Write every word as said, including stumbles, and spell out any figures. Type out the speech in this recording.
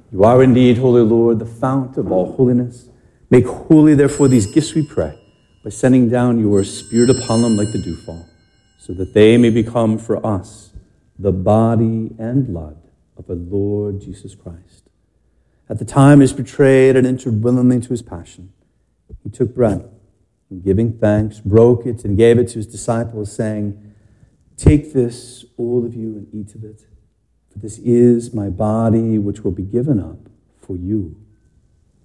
You are indeed, Holy Lord, the fount of all holiness. Make holy, therefore, these gifts, we pray, by sending down your Spirit upon them like the dewfall, so that they may become for us the body and blood of the Lord Jesus Christ. At the time he was betrayed and entered willingly into his passion, he took bread, and giving thanks, broke it and gave it to his disciples, saying, "Take this, all of you, and eat of it, for this is my body which will be given up for you."